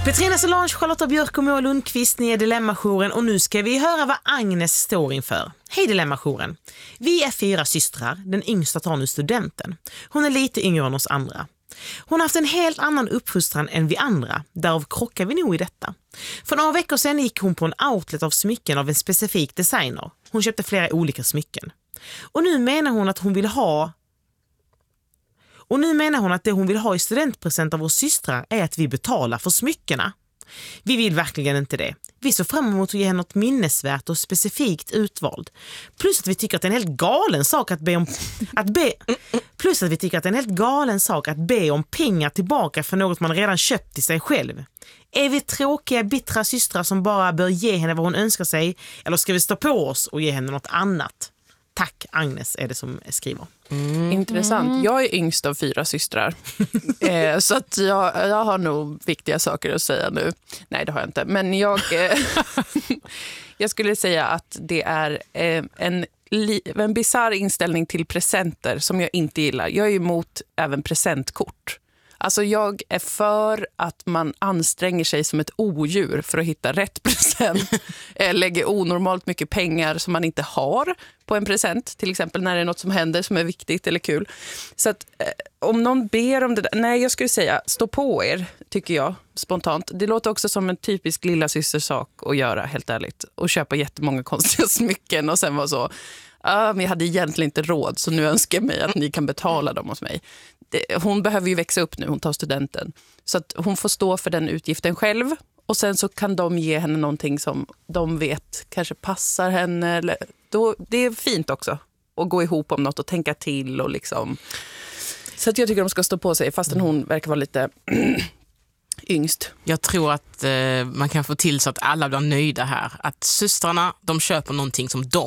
Petrina Solange, Charlotta Björk och Moa Lundqvist, ni är Dilemmajouren och nu ska vi höra vad Agnes står inför. Hej Dilemmajouren. Vi är 4 systrar, den yngsta tar nu studenten. Hon är lite yngre än oss andra. Hon har haft en helt annan uppfostran än vi andra, därav krockar vi nog i detta. För några veckor sedan gick hon på en outlet av smycken av en specifik designer. Hon köpte flera olika smycken. Och nu menar hon att det hon vill ha i studentpresent av vår systrar är att vi betalar för smyckena. Vi vill verkligen inte det. Vi ser fram emot att ge henne något minnesvärt och specifikt utvald. Plus att vi tycker att det är en helt galen sak att be om pengar tillbaka för något man redan köpt till sig själv. Är vi tråkiga, bittra systrar som bara bör ge henne vad hon önskar sig, eller ska vi stå på oss och ge henne något annat? Tack, Agnes är det som skriver. Intressant. Jag är yngst av 4 systrar. Så att jag har nog viktiga saker att säga nu. Nej, det har jag inte. Men jag skulle säga att det är en bizarr inställning till presenter som jag inte gillar. Jag är emot även presentkort. Alltså jag är för att man anstränger sig som ett odjur för att hitta rätt present. Lägger onormalt mycket pengar som man inte har på en present. Till exempel när det är något som händer som är viktigt eller kul. Så att om någon ber om det där, nej jag skulle säga stå på er, tycker jag spontant. Det låter också som en typisk lilla systersak att göra, helt ärligt. Och köpa jättemånga konstiga smycken och sen vara så... men jag hade egentligen inte råd så nu önskar jag mig att ni kan betala dem hos mig. Hon behöver ju växa upp nu, hon tar studenten. Så att hon får stå för den utgiften själv. Och sen så kan de ge henne någonting som de vet kanske passar henne. Eller, det är fint också att gå ihop om något och tänka till. Och liksom. Så att jag tycker de ska stå på sig fastän hon verkar vara lite... yngst. Jag tror att man kan få till så att alla blir nöjda här. Att systrarna, de köper någonting som de